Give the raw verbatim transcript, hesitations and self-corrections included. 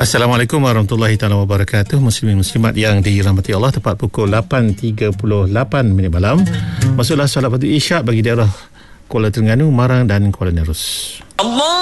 Assalamualaikum warahmatullahi taala wabarakatuh. Muslimin muslimat yang dirahmati Allah, tepat pukul lapan tiga puluh lapan minit malam. Masuklah solat fardu Isyak bagi daerah Kuala Terengganu, Marang dan Kuala Nerus. Allah